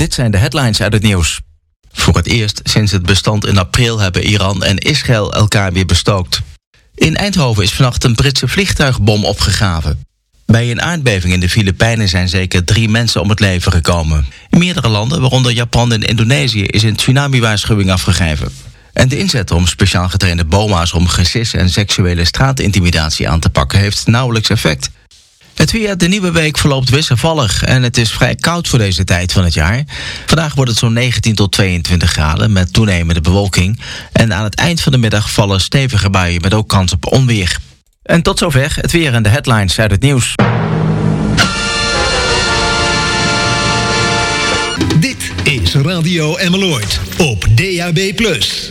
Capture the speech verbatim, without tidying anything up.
Dit zijn de headlines uit het nieuws. Voor het eerst sinds het bestand in april hebben Iran en Israël elkaar weer bestookt. In Eindhoven is vannacht een Britse vliegtuigbom opgegraven. Bij een aardbeving in de Filipijnen zijn zeker drie mensen om het leven gekomen. In meerdere landen, waaronder Japan en Indonesië, is een tsunami-waarschuwing afgegeven. En de inzet om speciaal getrainde boma's om gesis en seksuele straatintimidatie aan te pakken heeft nauwelijks effect. Het weer, de nieuwe week verloopt wisselvallig en het is vrij koud voor deze tijd van het jaar. Vandaag wordt het zo'n negentien tot tweeëntwintig graden met toenemende bewolking. En aan het eind van de middag vallen stevige buien met ook kans op onweer. En tot zover het weer en de headlines uit het nieuws. Dit is Radio Emmeloord op D A B plus.